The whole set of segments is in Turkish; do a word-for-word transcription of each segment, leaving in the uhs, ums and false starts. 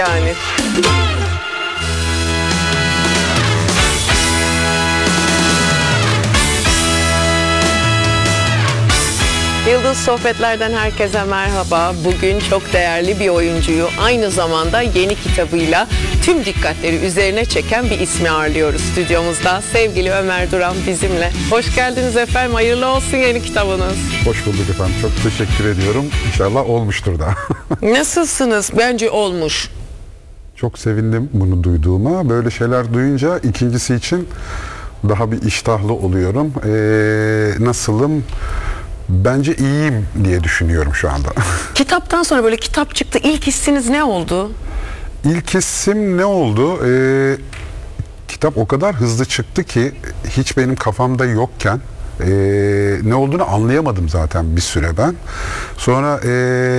yani. Yıldız Sohbetler'den herkese merhaba. Bugün çok değerli bir oyuncuyu aynı zamanda yeni kitabıyla tüm dikkatleri üzerine çeken bir ismi ağırlıyoruz stüdyomuzda. Sevgili Ömer Duran bizimle. Hoş geldiniz efendim. Hayırlı olsun yeni kitabınız. Hoş bulduk efendim. Çok teşekkür ediyorum. İnşallah olmuştur da. Nasılsınız? Bence olmuş. Çok sevindim bunu duyduğuma. Böyle şeyler duyunca ikincisi için daha bir iştahlı oluyorum. Ee, nasılım? Bence iyiyim diye düşünüyorum şu anda. Kitaptan sonra böyle kitap çıktı. İlk hissiniz ne oldu? İlk hissim ne oldu? Ee, kitap o kadar hızlı çıktı ki hiç benim kafamda yokken e, ne olduğunu anlayamadım zaten bir süre ben. Sonra e,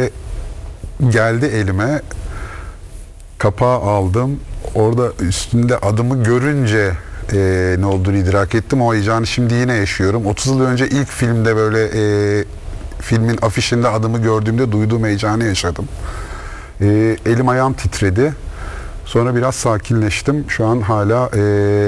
geldi elime, kapağı aldım. Orada üstünde adımı görünce Ee, ne olduğunu idrak ettim. O heyecanı şimdi yine yaşıyorum. otuz yıl önce ilk filmde böyle e, filmin afişinde adımı gördüğümde duyduğum heyecanı yaşadım. Ee, elim ayağım titredi. Sonra biraz sakinleştim. Şu an hala e,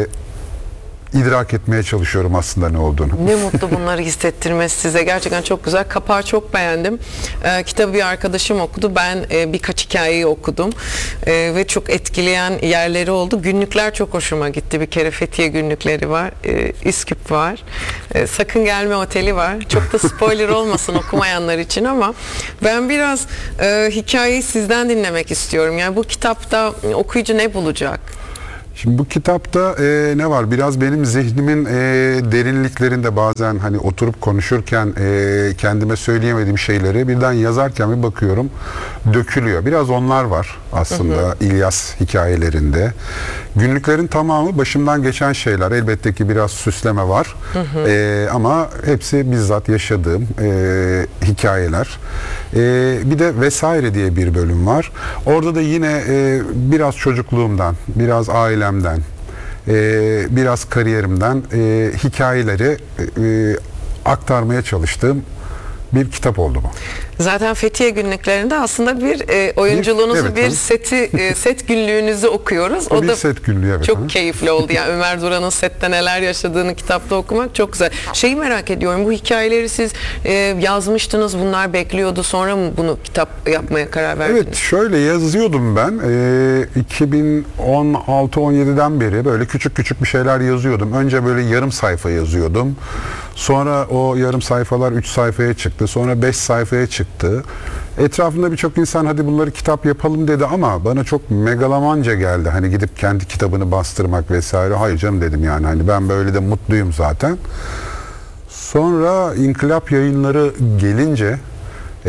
idrak etmeye çalışıyorum aslında ne olduğunu. Ne mutlu bunları hissettirmesi size. Gerçekten çok güzel. Kapağı çok beğendim. Ee, kitabı bir arkadaşım okudu. Ben e, birkaç hikayeyi okudum. E, ve çok etkileyen yerleri oldu. Günlükler çok hoşuma gitti. Bir kere Fethiye günlükleri var. E, Üsküp var. E, Sakın Gelme Oteli var. Çok da spoiler olmasın okumayanlar için ama ben biraz e, hikayeyi sizden dinlemek istiyorum. Yani bu kitapta okuyucu ne bulacak? Şimdi bu kitapta e, ne var? Biraz benim zihnimin e, derinliklerinde bazen hani oturup konuşurken e, kendime söyleyemediğim şeyleri birden yazarken bir bakıyorum dökülüyor. Biraz onlar var aslında hı hı. İlyas hikayelerinde. Günlüklerin tamamı başımdan geçen şeyler. Elbette ki biraz süsleme var. Hı hı. E, ama hepsi bizzat yaşadığım e, hikayeler. E, bir de Vesaire diye bir bölüm var. Orada da yine e, biraz çocukluğumdan, biraz ailemden, e, biraz kariyerimden e, hikayeleri e, aktarmaya çalıştığım bir kitap oldu bu. Zaten Fethiye günlüklerinde aslında bir e, oyunculuğunuzu, bir, evet, bir seti e, set günlüğünüzü okuyoruz. O, o bir da set günlüğü, evet. Çok keyifli oldu. Yani Ömer Duran'ın sette neler yaşadığını kitapta okumak çok güzel. Şeyi merak ediyorum. Bu hikayeleri siz e, yazmıştınız. Bunlar bekliyordu. Sonra mı bunu kitap yapmaya karar verdiniz? Evet, şöyle yazıyordum ben. E, iki bin on altı on yediden beri böyle küçük küçük bir şeyler yazıyordum. Önce böyle yarım sayfa yazıyordum. Sonra o yarım sayfalar üç sayfaya çıktı. Sonra beş sayfaya çıktı. Etrafında birçok insan hadi bunları kitap yapalım dedi ama bana çok megalomanca geldi. Hani gidip kendi kitabını bastırmak vesaire. Hayır canım dedim yani. Hani ben böyle de mutluyum zaten. Sonra İnkılap Yayınları gelince e,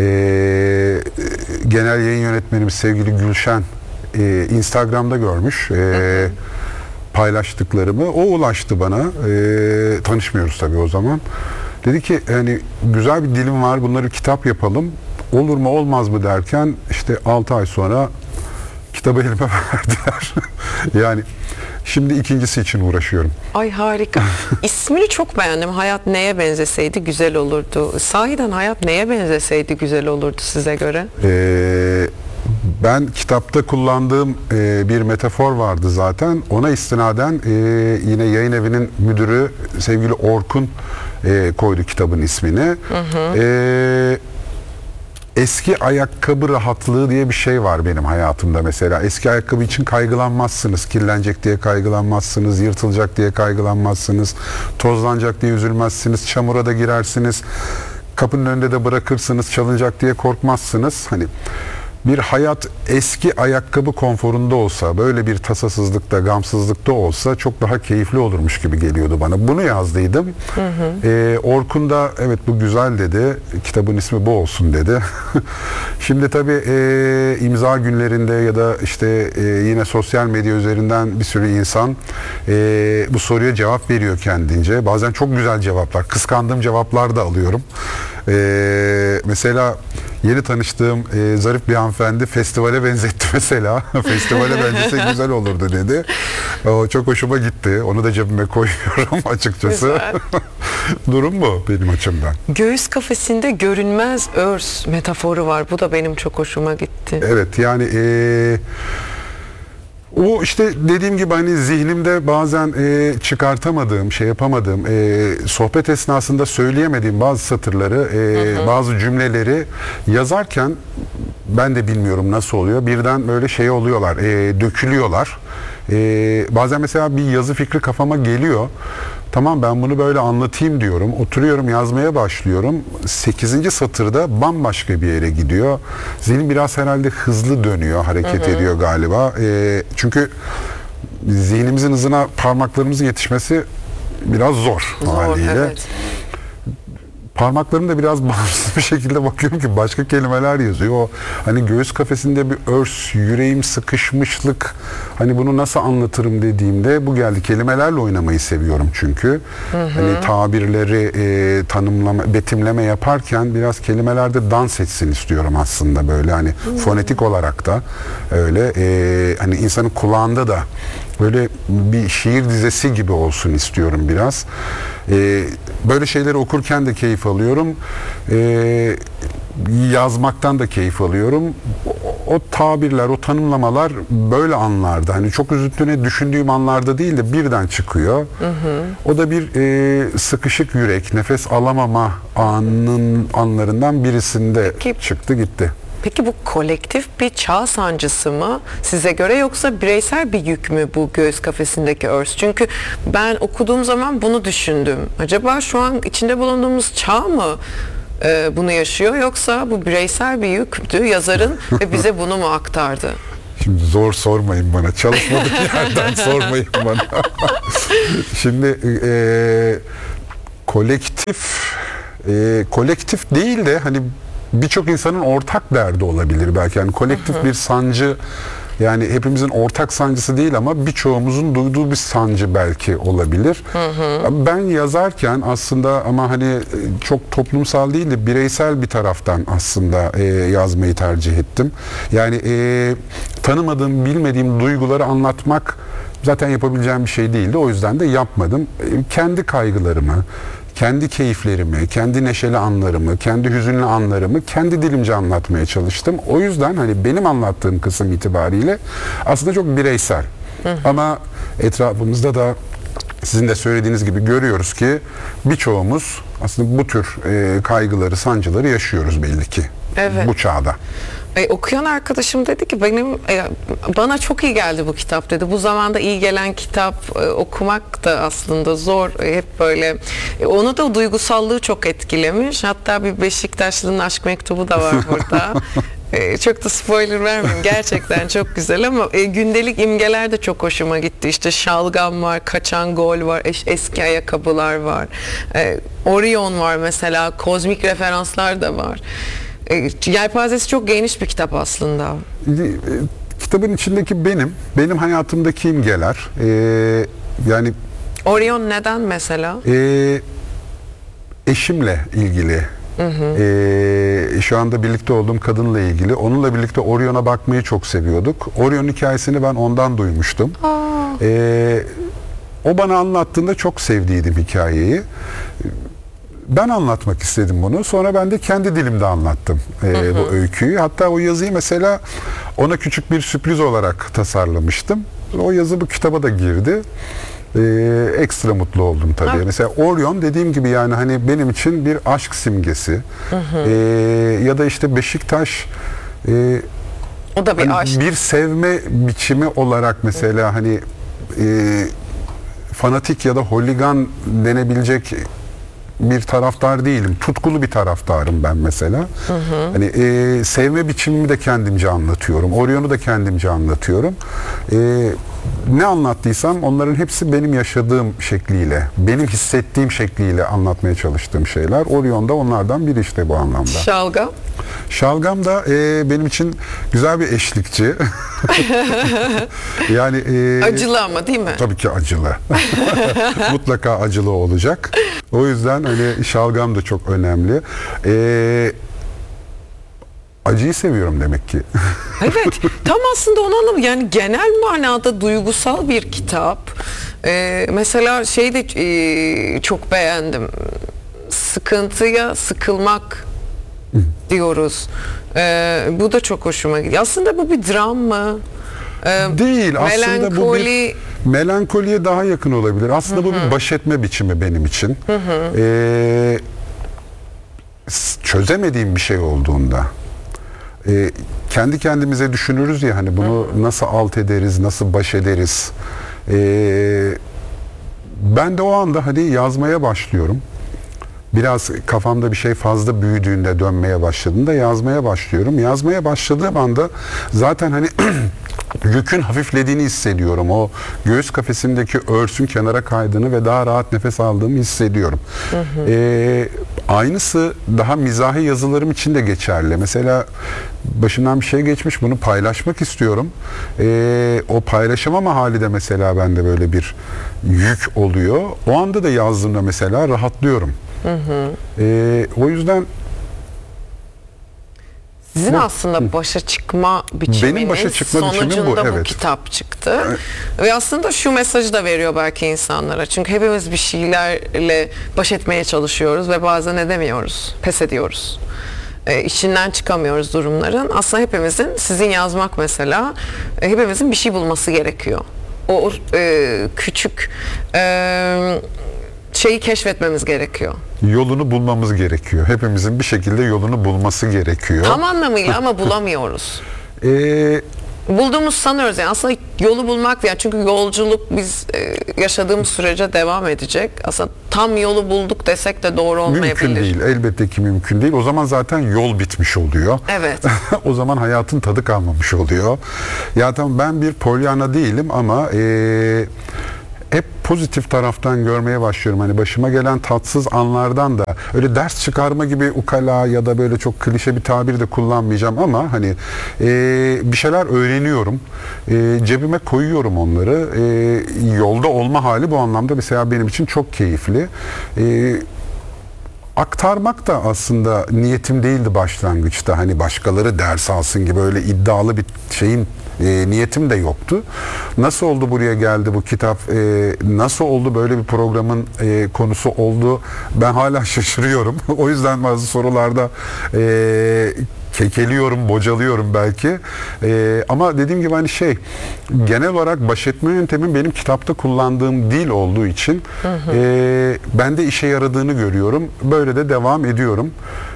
genel yayın yönetmenimiz sevgili Gülşen e, Instagram'da görmüş. E, paylaştıklarımı. O ulaştı bana. E, tanışmıyoruz tabii o zaman. Dedi ki hani güzel bir dilim var. Bunları kitap yapalım. Olur mu olmaz mı derken işte altı ay sonra kitabı elime verdiler. Yani şimdi ikincisi için uğraşıyorum. Ay harika. İsmini çok beğendim. Hayat neye benzeseydi güzel olurdu. Sahiden hayat neye benzeseydi güzel olurdu size göre? Eee Ben kitapta kullandığım e, bir metafor vardı zaten. Ona istinaden e, yine yayın evinin müdürü sevgili Orkun e, koydu kitabın ismini. Hı hı. E, eski ayakkabı rahatlığı diye bir şey var benim hayatımda mesela. Eski ayakkabı için kaygılanmazsınız. Kirlenecek diye kaygılanmazsınız. Yırtılacak diye kaygılanmazsınız. Tozlanacak diye üzülmezsiniz. Çamura da girersiniz. Kapının önünde de bırakırsınız. Çalınacak diye korkmazsınız. Hani bir hayat eski ayakkabı konforunda olsa, böyle bir tasasızlıkta, gamsızlıkta olsa çok daha keyifli olurmuş gibi geliyordu bana. Bunu yazdıydım. Hı hı. Ee, Orkun da evet bu güzel dedi. Kitabın ismi bu olsun dedi. Şimdi tabii e, imza günlerinde ya da işte e, yine sosyal medya üzerinden bir sürü insan e, bu soruya cevap veriyor kendince. Bazen çok güzel cevaplar, kıskandığım cevaplar da alıyorum. E, mesela yeni tanıştığım e, zarif bir hanımefendi festivale benzetti mesela. Festivale benzese güzel olurdu dedi. O çok hoşuma gitti. Onu da cebime koyuyorum açıkçası. Durum bu benim açımdan. Göğüs kafesinde görünmez örs metaforu var. Bu da benim çok hoşuma gitti. Evet yani e, O işte dediğim gibi hani zihnimde bazen e, çıkartamadığım, şey yapamadığım, e, sohbet esnasında söyleyemediğim bazı satırları, e, hı hı. bazı cümleleri yazarken ben de bilmiyorum nasıl oluyor. Birden böyle şey oluyorlar, e, dökülüyorlar. E, bazen mesela bir yazı fikri kafama geliyor. Tamam, ben bunu böyle anlatayım diyorum. Oturuyorum, yazmaya başlıyorum. sekizinci satırda bambaşka bir yere gidiyor. Zihnim biraz herhalde hızlı dönüyor, hareket hı hı. ediyor galiba. E, çünkü zihnimizin hızına parmaklarımızın yetişmesi biraz zor, zor haliyle. Evet. Parmaklarım da biraz bağımsız bir şekilde bakıyorum ki başka kelimeler yazıyor. O hani göğüs kafesinde bir örs, yüreğim sıkışmışlık, hani bunu nasıl anlatırım dediğimde bu geldi. Kelimelerle oynamayı seviyorum çünkü. Hı hı. Hani tabirleri e, tanımlama, betimleme yaparken biraz kelimelerde dans etsin istiyorum aslında, böyle hani hı. fonetik olarak da öyle. E, hani insanın kulağında da böyle bir şiir dizesi gibi olsun istiyorum biraz. Ee, böyle şeyleri okurken de keyif alıyorum. Ee, yazmaktan da keyif alıyorum. O, o tabirler, o tanımlamalar böyle anlarda, hani çok üzüntüne düşündüğüm anlarda değil de birden çıkıyor. Hı hı. O da bir e, sıkışık yürek, nefes alamama anının anlarından birisinde Ki... çıktı gitti. Peki bu kolektif bir çağ sancısı mı size göre, yoksa bireysel bir yük mü bu göğüs kafesindeki örs? Çünkü ben okuduğum zaman bunu düşündüm. Acaba şu an içinde bulunduğumuz çağ mı e, bunu yaşıyor, yoksa bu bireysel bir yüktü yazarın ve bize bunu mu aktardı? Şimdi zor sormayın bana. Çalışmadığım yerden sormayın bana. Şimdi e, kolektif e, kolektif değil de hani birçok insanın ortak derdi olabilir belki. Yani kolektif hı hı. bir sancı, yani hepimizin ortak sancısı değil ama birçoğumuzun duyduğu bir sancı belki olabilir. Hı hı. Ben yazarken aslında ama hani çok toplumsal değil de bireysel bir taraftan aslında e, yazmayı tercih ettim. Yani e, tanımadığım, bilmediğim duyguları anlatmak zaten yapabileceğim bir şey değildi. O yüzden de yapmadım. E, kendi kaygılarımı, kendi keyiflerimi, kendi neşeli anlarımı, kendi hüzünlü anlarımı kendi dilimce anlatmaya çalıştım. O yüzden hani benim anlattığım kısım itibariyle aslında çok bireysel. Hı hı. Ama etrafımızda da sizin de söylediğiniz gibi görüyoruz ki birçoğumuz aslında bu tür e, kaygıları, sancıları yaşıyoruz belli ki. Evet. Bu çağda. E, okuyan arkadaşım dedi ki benim e, bana çok iyi geldi bu kitap dedi. Bu zamanda iyi gelen kitap e, okumak da aslında zor. E, hep böyle. E, onu da duygusallığı çok etkilemiş. Hatta bir Beşiktaşlı'nın aşk mektubu da var burada. e, çok da spoiler vermeyeyim. Gerçekten çok güzel ama e, gündelik imgeler de çok hoşuma gitti. İşte şalgam var, kaçan gol var, es- eski ayakkabılar var. E, Orion var mesela. Kozmik referanslar da var. E, yelpazesi çok geniş bir kitap aslında. E, kitabın içindeki benim, benim hayatımdaki imgeler. E, yani Orion neden mesela? E, eşimle ilgili. Hı hı. E, şu anda birlikte olduğum kadınla ilgili. Onunla birlikte Orion'a bakmayı çok seviyorduk. Orion hikayesini ben ondan duymuştum. E, o bana anlattığında çok sevdiydim hikayeyi. Ben anlatmak istedim bunu. Sonra ben de kendi dilimde anlattım e, hı hı. bu öyküyü. Hatta o yazıyı mesela ona küçük bir sürpriz olarak tasarlamıştım. O yazı bu kitaba da girdi. E, ekstra mutlu oldum tabii. Ha. Mesela Orion dediğim gibi yani hani benim için bir aşk simgesi. Hı hı. E, ya da işte Beşiktaş e, o da bir hani aşk. Bir sevme biçimi olarak mesela hani e, fanatik ya da holigan denebilecek bir taraftar değilim. Tutkulu bir taraftarım ben mesela. Hı hı. Hani e, sevme biçimimi de kendimce anlatıyorum. Orion'u da kendimce anlatıyorum. E, ne anlattıysam onların hepsi benim yaşadığım şekliyle, benim hissettiğim şekliyle anlatmaya çalıştığım şeyler. Orion da onlardan biri işte bu anlamda. Şalgam? Şalgam da e, benim için güzel bir eşlikçi. yani e, acılı ama değil mi? Tabii ki acılı. Mutlaka acılı olacak. O yüzden öyle şalgam da çok önemli. E, acıyı seviyorum demek ki. Evet, tam aslında onu anlamadım. Yani genel manada duygusal bir kitap. Ee, mesela şey de e, çok beğendim. Sıkıntıya sıkılmak diyoruz. Ee, bu da çok hoşuma gidiyor. Aslında bu bir dram mı? e, Değil. Aslında bu melankoli... bir melankoliye daha yakın olabilir. Aslında bu bir baş etme biçimi benim için. Ee, s- çözemediğim bir şey olduğunda e, kendi kendimize düşünürüz ya hani bunu nasıl alt ederiz, nasıl baş ederiz. Ee, ben de o anda hani yazmaya başlıyorum. Biraz kafamda bir şey fazla büyüdüğünde, dönmeye başladığında yazmaya başlıyorum. Yazmaya başladığım anda zaten hani yükün hafiflediğini hissediyorum. O göğüs kafesimdeki örsün kenara kaydığını ve daha rahat nefes aldığımı hissediyorum. Hı hı. Ee, aynısı daha mizahi yazılarım için de geçerli. Mesela başımdan bir şey geçmiş, bunu paylaşmak istiyorum. Ee, o paylaşamama hali de mesela bende böyle bir yük oluyor. O anda da yazdığımda mesela rahatlıyorum. Hı hı. Ee, o yüzden sizin bu, aslında başa çıkma biçiminin benim başa çıkma sonucunda biçimim bu, bu evet. kitap çıktı. Evet. Ve aslında şu mesajı da veriyor belki insanlara. Çünkü hepimiz bir şeylerle baş etmeye çalışıyoruz ve bazen edemiyoruz, pes ediyoruz. E, içinden çıkamıyoruz durumların. Aslında hepimizin, sizin yazmak mesela, e, hepimizin bir şey bulması gerekiyor. O e, küçük e, şeyi keşfetmemiz gerekiyor. Yolunu bulmamız gerekiyor. Hepimizin bir şekilde yolunu bulması gerekiyor. Tam anlamıyla ama bulamıyoruz. Ee, Bulduğumuz sanıyoruz yani aslında yolu bulmak yani çünkü yolculuk biz e, yaşadığımız sürece devam edecek. Aslında tam yolu bulduk desek de doğru olmayabilir. Mümkün değil. Elbette ki mümkün değil. O zaman zaten yol bitmiş oluyor. Evet. O zaman hayatın tadı kalmamış oluyor. Ya tamam ben bir Pollyanna değilim ama ee, hep pozitif taraftan görmeye başlıyorum. Hani başıma gelen tatsız anlardan da öyle ders çıkarma gibi ukala ya da böyle çok klişe bir tabir de kullanmayacağım ama hani e, bir şeyler öğreniyorum. E, cebime koyuyorum onları. E, yolda olma hali bu anlamda mesela benim için çok keyifli. E, aktarmak da aslında niyetim değildi başlangıçta. Hani başkaları ders alsın gibi öyle iddialı bir şeyin E, niyetim de yoktu. Nasıl oldu buraya geldi bu kitap? E, nasıl oldu böyle bir programın e, konusu oldu? Ben hala şaşırıyorum. O yüzden bazı sorularda e, kekeliyorum, bocalıyorum belki. E, ama dediğim gibi hani şey genel olarak baş etme yöntemim benim kitapta kullandığım dil olduğu için hı hı. E, ben de işe yaradığını görüyorum. Böyle de devam ediyorum.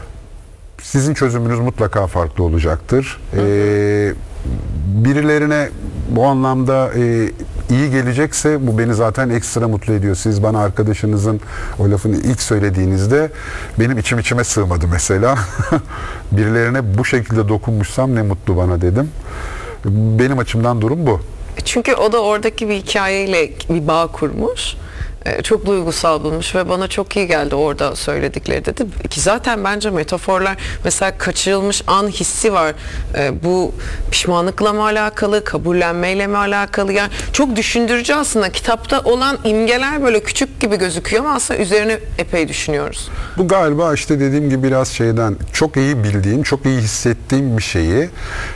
Sizin çözümünüz mutlaka farklı olacaktır. Hı hı. E, birilerine bu anlamda e, iyi gelecekse bu beni zaten ekstra mutlu ediyor. Siz bana arkadaşınızın o lafını ilk söylediğinizde benim içim içime sığmadı mesela. Birilerine bu şekilde dokunmuşsam ne mutlu bana dedim. Benim açımdan durum bu. Çünkü o da oradaki bir hikayeyle bir bağ kurmuş. Çok duygusal bulmuş ve bana çok iyi geldi orada söyledikleri dedi. Ki zaten bence metaforlar mesela kaçırılmış an hissi var. Bu pişmanlıkla mı alakalı, kabullenmeyle mi alakalı? Yani çok düşündürücü aslında. Kitapta olan imgeler böyle küçük gibi gözüküyor ama aslında üzerine epey düşünüyoruz. Bu galiba işte dediğim gibi biraz şeyden çok iyi bildiğim, çok iyi hissettiğim bir şeyi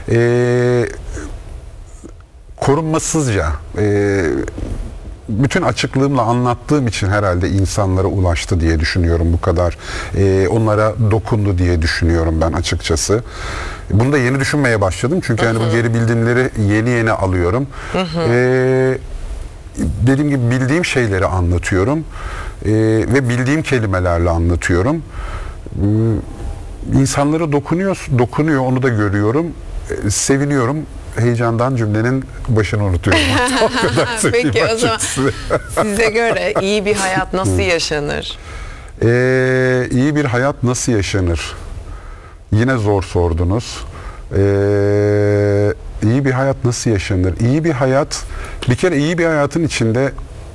e, korunmasızca e, bütün açıklığımla anlattığım için herhalde insanlara ulaştı diye düşünüyorum bu kadar. Ee, onlara dokundu diye düşünüyorum ben açıkçası. Bunu da yeni düşünmeye başladım. Çünkü hani bu geri bildirimleri yeni yeni alıyorum. Ee, dediğim gibi bildiğim şeyleri anlatıyorum. Ee, ve bildiğim kelimelerle anlatıyorum. Ee, insanlara dokunuyor, dokunuyor onu da görüyorum. Ee, seviniyorum. Heyecandan cümlenin başını unutuyorum. O kadar Peki o zaman size göre iyi bir hayat nasıl yaşanır? Ee, iyi bir hayat nasıl yaşanır? Yine zor sordunuz. Ee, iyi bir hayat nasıl yaşanır? İyi bir hayat, bir kere iyi bir hayatın içinde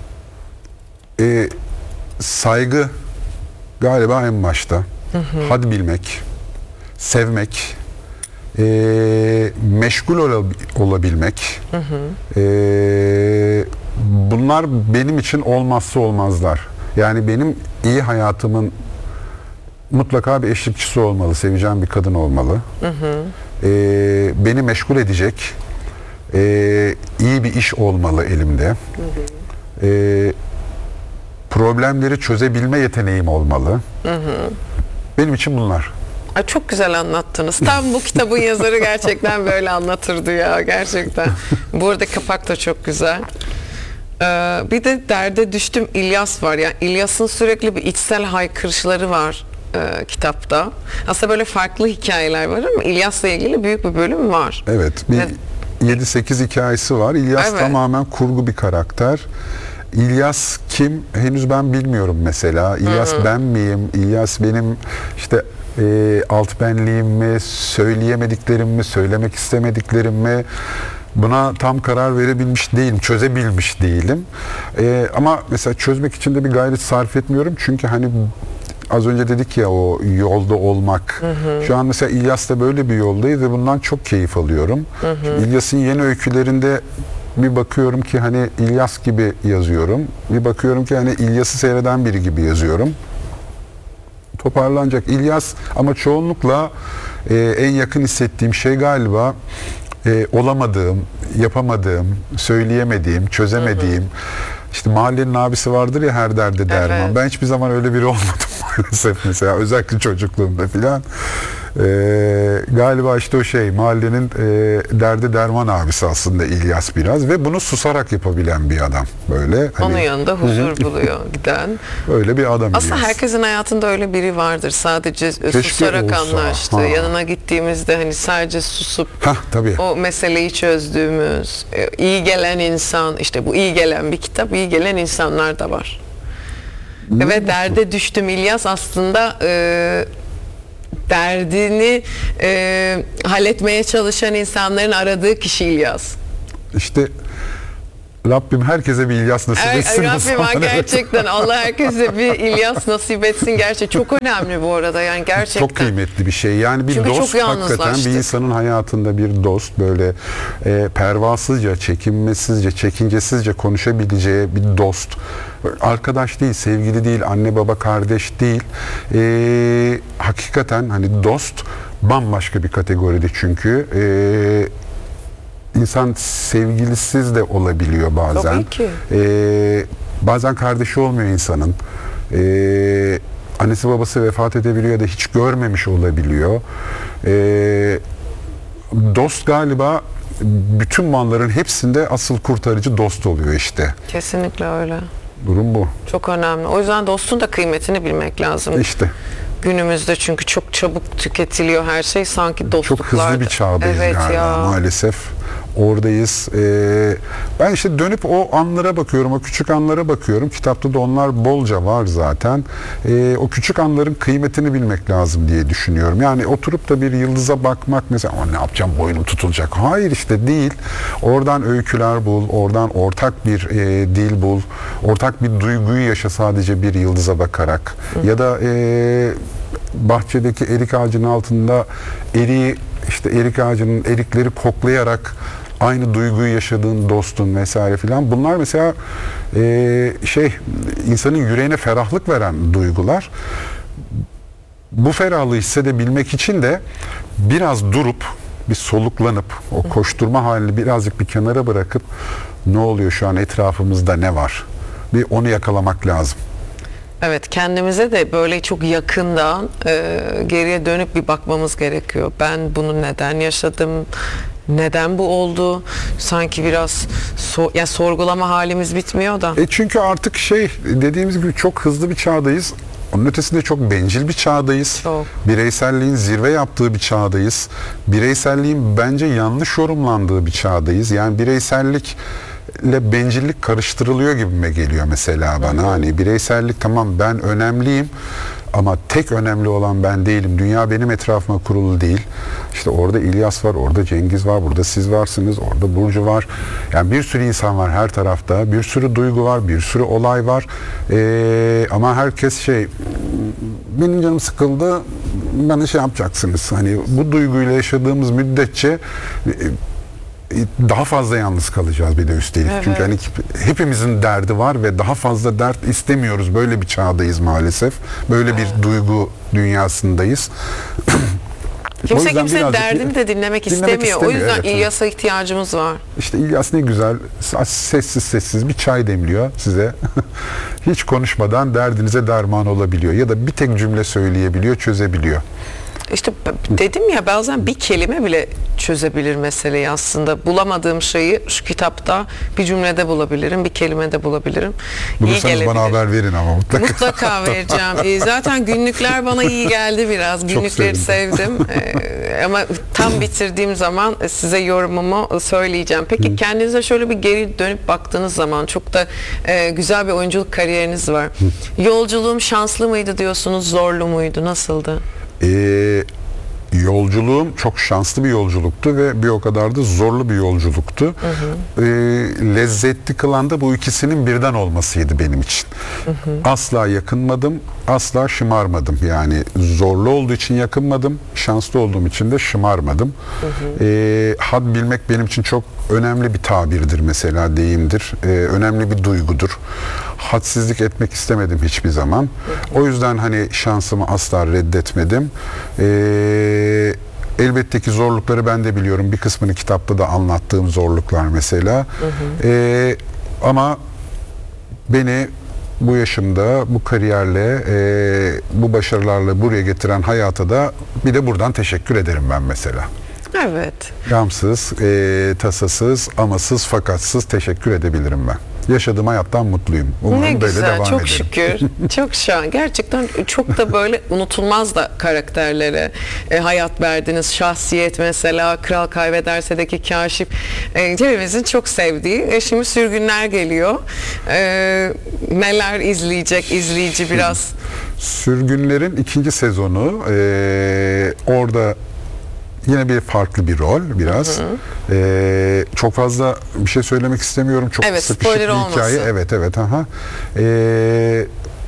e, saygı galiba en başta. Hı hı. Had bilmek, sevmek, e, meşgul ol, olabilmek. Hı hı. E, bunlar benim için olmazsa olmazlar. Yani benim iyi hayatımın mutlaka bir eşlikçisi olmalı, seveceğim bir kadın olmalı. Hı hı. E, beni meşgul edecek e, iyi bir iş olmalı elimde. Hı hı. E, problemleri çözebilme yeteneğim olmalı. Hı hı. Benim için bunlar. Ay, çok güzel anlattınız. Tam bu kitabın yazarı gerçekten böyle anlatırdı ya, gerçekten. Bu arada kapak da çok güzel. Ee, bir de derde düştüm İlyas var. Yani İlyas'ın sürekli bir içsel haykırışları var e, kitapta. Aslında böyle farklı hikayeler var ama İlyas'la ilgili büyük bir bölüm var. Evet. Bir Ve- yedi sekiz hikayesi var. İlyas Evet. tamamen kurgu bir karakter. İlyas kim? Henüz ben bilmiyorum mesela. İlyas ben miyim? İlyas benim işte e, alt benliğim mi? Söyleyemediklerim mi? Söylemek istemediklerim mi? Buna tam karar verebilmiş değilim, çözebilmiş değilim. E, ama mesela çözmek için de bir gayret sarf etmiyorum. Çünkü hani az önce dedik ya, o yolda olmak. Hı hı. Şu an mesela İlyas'ta böyle bir yoldayız ve bundan çok keyif alıyorum. Hı hı. İlyas'ın yeni öykülerinde bir bakıyorum ki hani İlyas gibi yazıyorum. Bir bakıyorum ki hani İlyas'ı seyreden biri gibi yazıyorum. Toparlanacak İlyas ama çoğunlukla e, en yakın hissettiğim şey galiba e, olamadığım, yapamadığım, söyleyemediğim, çözemediğim. Hı hı. İşte mahallenin abisi vardır ya, her derde derman. Evet. Ben hiçbir zaman öyle biri olmadım maalesef mesela. Özellikle çocukluğumda filan. Ee, galiba işte o şey, mahallenin e, derdi derman abisi aslında İlyas biraz ve bunu susarak yapabilen bir adam. Böyle. Onun hani, yanında huzur buluyor giden. Öyle bir adam. Aslında İlyas. Herkesin hayatında öyle biri vardır. Sadece Keşke susarak olsa. anlaştı. Ha. Yanına gittiğimizde hani sadece susup Hah, tabii. o meseleyi çözdüğümüz, iyi gelen insan, işte bu iyi gelen bir kitap, iyi gelen insanlar da var. Ne Ve derde düştüm İlyas aslında e, derdini e, halletmeye çalışan insanların aradığı kişi İlyas. İşte Rabbim herkese bir İlyas nasip etsin. Er, Rabbim gerçekten Allah herkese bir İlyas nasip etsin. Gerçekten çok önemli bu arada, yani gerçekten. Çok kıymetli bir şey. Yani bir Çünkü dost, hakikaten bir insanın hayatında bir dost, böyle e, pervasızca, çekinmesizce, çekincesizce konuşabileceği bir dost. Arkadaş değil, sevgili değil, anne baba kardeş değil. E, hakikaten hani dost bambaşka bir kategoride çünkü. E, İnsan sevgilisiz de olabiliyor bazen. Tabii ki. Ee, bazen kardeşi olmuyor insanın. Ee, annesi babası vefat edebiliyor ya da hiç görmemiş olabiliyor. Ee, dost galiba bütün malların hepsinde asıl kurtarıcı dost oluyor işte. Kesinlikle öyle. Durum bu. Çok önemli. O yüzden dostun da kıymetini bilmek lazım. İşte. Günümüzde çünkü çok çabuk tüketiliyor her şey, sanki dostluklar. Çok hızlı bir çağdayız evet galiba ya. maalesef. Oradayız. Ee, ben işte dönüp o anlara bakıyorum, o küçük anlara bakıyorum. Kitapta da onlar bolca var zaten. Ee, o küçük anların kıymetini bilmek lazım diye düşünüyorum. Yani oturup da bir yıldıza bakmak mesela, ne yapacağım, boynum tutulacak. Hayır, işte değil. Oradan öyküler bul, oradan ortak bir e, dil bul, ortak bir duyguyu yaşa sadece bir yıldıza bakarak. Hı. Ya da e, bahçedeki erik ağacının altında eriği, işte erik ağacının erikleri koklayarak aynı duyguyu yaşadığın dostun vesaire filan. Bunlar mesela e, şey, insanın yüreğine ferahlık veren duygular. Bu ferahlığı hissedebilmek için de biraz durup, bir soluklanıp, o koşturma halini birazcık bir kenara bırakıp, ne oluyor şu an etrafımızda, ne var? Bir onu yakalamak lazım. Evet, kendimize de böyle çok yakından e, geriye dönüp bir bakmamız gerekiyor. Ben bunu neden yaşadım? Neden bu oldu? Sanki biraz so ya sorgulama halimiz bitmiyor da. E çünkü artık şey, dediğimiz gibi çok hızlı bir çağdayız. Onun ötesinde çok bencil bir çağdayız. Çok. Bireyselliğin zirve yaptığı bir çağdayız. Bireyselliğin bence yanlış yorumlandığı bir çağdayız. Yani bireysellik ile bencillik karıştırılıyor gibime geliyor mesela bana. Hı hı. Hani bireysellik, tamam ben önemliyim ama tek önemli olan ben değilim. Dünya benim etrafıma kurulu değil. İşte orada İlyas var, orada Cengiz var, burada siz varsınız, orada Burcu var. Yani bir sürü insan var her tarafta. Bir sürü duygu var, bir sürü olay var. Ee, ama herkes şey, benim canım sıkıldı, bana şey yapacaksınız. Hani bu duyguyla yaşadığımız müddetçe daha fazla yalnız kalacağız bir de üstelik. Evet. Çünkü hani hepimizin derdi var ve daha fazla dert istemiyoruz. Böyle bir çağdayız maalesef. Böyle evet. bir duygu dünyasındayız. Kimse kimsenin derdini de dinlemek, dinlemek istemiyor. istemiyor. O yüzden evet, İlyas'a ihtiyacımız var. İşte İlyas ne güzel, sessiz sessiz bir çay demliyor size. Hiç konuşmadan derdinize derman olabiliyor. Ya da bir tek cümle söyleyebiliyor, çözebiliyor. işte dedim ya, bazen bir kelime bile çözebilir meseleyi aslında. Bulamadığım şeyi şu kitapta bir cümlede bulabilirim, bir kelimede bulabilirim. Bulursanız bana haber verin ama mutlaka. Mutlaka vereceğim. E, zaten günlükler bana iyi geldi biraz. Günlükleri sevdim. E, ama tam bitirdiğim zaman size yorumumu söyleyeceğim. Peki Hı. kendinize şöyle bir geri dönüp baktığınız zaman çok da e, güzel bir oyunculuk kariyeriniz var. Hı. Yolculuğum şanslı mıydı diyorsunuz, zorlu muydu, nasıldı? Eee Yolculuğum çok şanslı bir yolculuktu ve bir o kadar da zorlu bir yolculuktu. Hı hı. E, lezzetli kılan da bu ikisinin birden olmasıydı benim için. Hı hı. Asla yakınmadım, asla şımarmadım. Yani zorlu olduğu için yakınmadım, şanslı olduğum için de şımarmadım. Hı hı. E, had bilmek benim için çok önemli bir tabirdir mesela, deyimdir. E, önemli bir duygudur. Hadsizlik etmek istemedim hiçbir zaman. Hı hı. O yüzden hani şansımı asla reddetmedim. Eee Elbette ki zorlukları ben de biliyorum. Bir kısmını kitapta da anlattığım zorluklar mesela. Hı hı. Ee, ama beni bu yaşımda, bu kariyerle, e, bu başarılarla buraya getiren hayata da bir de buradan teşekkür ederim ben mesela. Evet. Gamsız, e, tasasız, amasız, fakatsız teşekkür edebilirim ben. Yaşadığım hayattan mutluyum. Umarım ne böyle güzel, devam çok ederim. şükür. Çok şahane. Gerçekten çok da böyle unutulmaz da karakterlere e, hayat verdiniz. Şahsiyet mesela, Kral Kaybederse'deki Kaşif. E, hepimizin çok sevdiği. E, şimdi Sürgünler geliyor. E, neler izleyecek izleyici biraz? Sürgünlerin ikinci sezonu. E, orada yine bir farklı bir rol biraz. Hı hı. Ee, çok fazla bir şey söylemek istemiyorum. Çok evet, sıkışık bir olmasın. hikaye. Evet evet. Aha. Ee,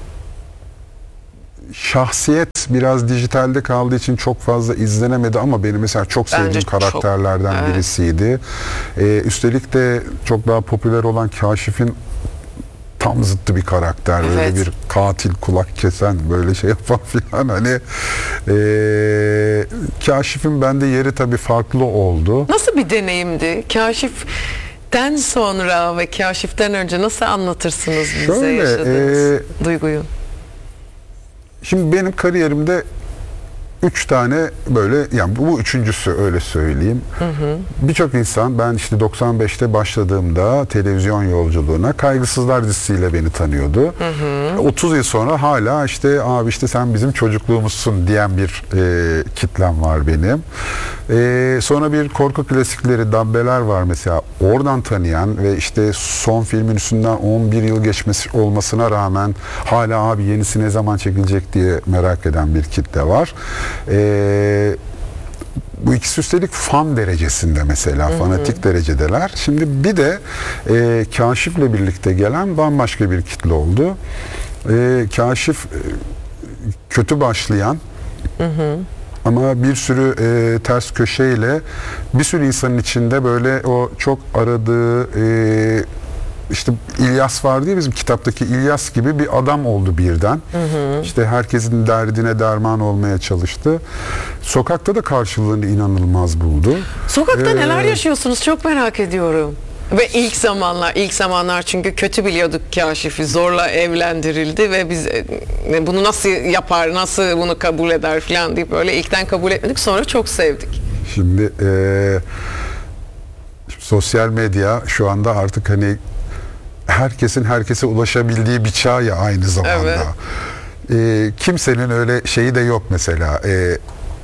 şahsiyet biraz dijitalde kaldığı için çok fazla izlenemedi ama benim mesela çok sevdiğim Bence karakterlerden çok, evet. birisiydi. Ee, üstelik de çok daha popüler olan Kaşif'in tam zıttı bir karakter. Evet. Böyle bir katil, kulak kesen, böyle şey yapan filan. Hani ee, Kaşif'in bende yeri tabii farklı oldu. Nasıl bir deneyimdi? Kaşif'ten sonra ve Kaşif'ten önce nasıl anlatırsınız bize Şöyle, yaşadığınız e, duyguyu? Şimdi benim kariyerimde üç tane böyle, yani bu üçüncüsü öyle söyleyeyim. Birçok insan, ben işte doksan beşte başladığımda televizyon yolculuğuna Kaygısızlar dizisiyle beni tanıyordu. Hı hı. otuz yıl sonra hala işte abi işte sen bizim çocukluğumuzsun diyen bir e, kitlem var benim. E, sonra bir korku klasikleri, Dabbeler var mesela. Oradan tanıyan ve işte son filmin üstünden on bir yıl geçmesi olmasına rağmen hala abi yenisi ne zaman çekilecek diye merak eden bir kitle var. Ee, bu ikisi üstelik fan derecesinde mesela, hı hı. fanatik derecedeler. Şimdi bir de e, Kaşif'le birlikte gelen bambaşka bir kitle oldu. E, Kaşif e, kötü başlayan, hı hı. ama bir sürü e, ters köşeyle bir sürü insanın içinde böyle o çok aradığı e, İşte İlyas var diye, bizim kitaptaki İlyas gibi bir adam oldu birden. Hı hı. İşte herkesin derdine derman olmaya çalıştı. Sokakta da karşılığını inanılmaz buldu. Sokakta ee, neler yaşıyorsunuz çok merak ediyorum. Ve ilk zamanlar, ilk zamanlar çünkü kötü biliyorduk Kaşif'i, zorla evlendirildi ve biz e, bunu nasıl yapar, nasıl bunu kabul eder falan deyip böyle ilkten kabul etmedik, sonra çok sevdik. şimdi e, sosyal medya şu anda artık hani herkesin herkese ulaşabildiği bir çağ ya aynı zamanda. Evet. E, kimsenin öyle şeyi de yok mesela. E,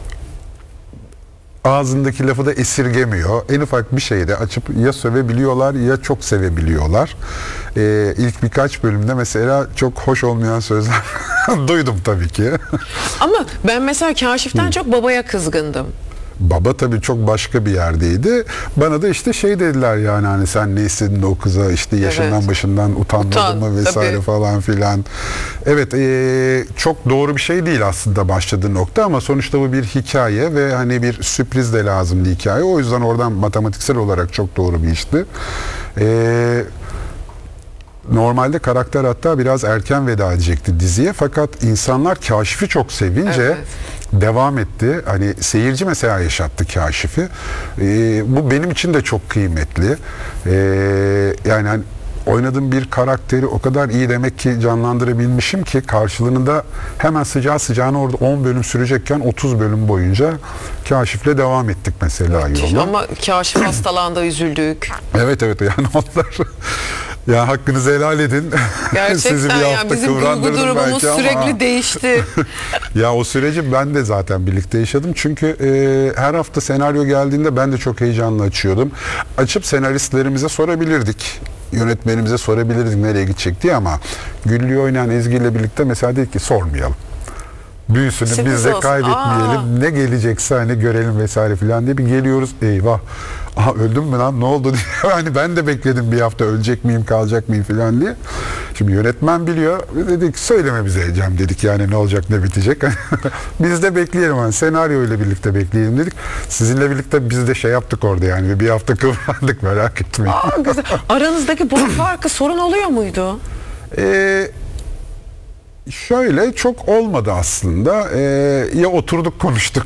ağzındaki lafı da esirgemiyor. En ufak bir şeyi de açıp ya sövebiliyorlar ya çok sevebiliyorlar. E, ilk birkaç bölümde mesela çok hoş olmayan sözler duydum tabii ki. Ama ben mesela Kaşif'ten çok babaya kızgındım. Baba tabii çok başka bir yerdeydi. Bana da işte şey dediler, yani hani sen ne istedin de o kıza, işte yaşından evet. başından utanmadın Utan, mı vesaire tabii. falan filan. Evet, ee, çok doğru bir şey değil aslında başladığı nokta, ama sonuçta bu bir hikaye ve hani bir sürpriz de lazımdı hikaye. O yüzden oradan matematiksel olarak çok doğru bir işti. Eee Normalde karakter hatta biraz erken veda edecekti diziye, fakat insanlar Kaşif'i çok sevince evet. devam etti. Hani seyirci mesela yaşattı Kaşif'i. Ee, bu benim için de çok kıymetli. Ee, yani hani oynadığım bir karakteri o kadar iyi demek ki canlandırabilmişim ki karşılığında hemen sıcağı sıcağına orada on bölüm sürecekken otuz bölüm boyunca Kaşif'le devam ettik mesela yola. Ama Kaşif hastalandı, üzüldük. Evet evet yani onlar ya hakkınızı helal edin. Sizi Gerçekten bir ya hafta bizim duygu kıvrandırdım durumumuz belki ama- sürekli değişti. Ya o süreci ben de zaten birlikte yaşadım. Çünkü e, her hafta senaryo geldiğinde ben de çok heyecanla açıyordum. Açıp senaristlerimize sorabilirdik. Yönetmenimize sorabilirdik nereye gidecek diye ama Güllü'yü oynayan Ezgi ile birlikte mesela dedik ki sormayalım. Büyüsünü Sürpriz biz de olsun. kaybetmeyelim. Aa. Ne gelecekse hani görelim vesaire filan diye bir geliyoruz. Eyvah. Aha öldüm mü lan ne oldu diye. Hani ben de bekledim bir hafta ölecek miyim kalacak mıyım filan diye. Şimdi yönetmen biliyor. Dedik söyleme bize Cem dedik yani ne olacak ne bitecek. Biz de bekleyelim hani senaryo ile birlikte bekleyelim dedik. Sizinle birlikte biz de şey yaptık orada yani bir hafta kıvrandık merak etmeyin. Aa, güzel. Aranızdaki boy farkı sorun oluyor muydu? Eee Şöyle çok olmadı aslında. Ee, ya oturduk konuştuk.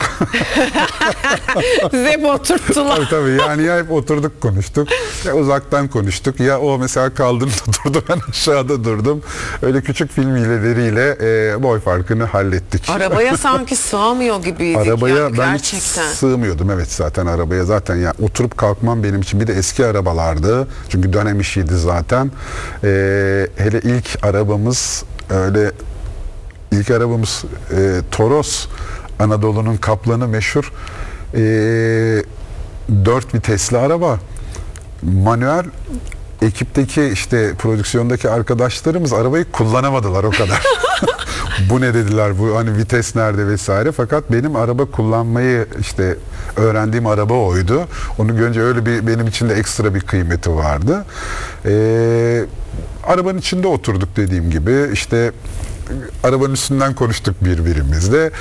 Size hep oturttular. tabii tabii yani ya hep oturduk konuştuk. Ya uzaktan konuştuk. Ya o mesela kaldırımda durdu ben aşağıda durdum. Öyle küçük film hileleriyle e, boy farkını hallettik. Arabaya sanki sığamıyor gibiydik. Arabaya yani, ben hiç gerçekten. sığmıyordum evet zaten arabaya zaten ya oturup kalkmam benim için bir de eski arabalardı çünkü dönem işiydi zaten. Ee, hele ilk arabamız öyle ilk arabamız e, Toros Anadolu'nun kaplanı meşhur e, dört vitesli araba manuel. Ekipteki işte prodüksiyondaki arkadaşlarımız arabayı kullanamadılar o kadar. Bu ne dediler bu hani vites nerede vesaire fakat benim araba kullanmayı işte öğrendiğim araba oydu. Onu görünce öyle bir benim için de ekstra bir kıymeti vardı. Ee, arabanın içinde oturduk dediğim gibi işte arabanın üstünden konuştuk birbirimizle.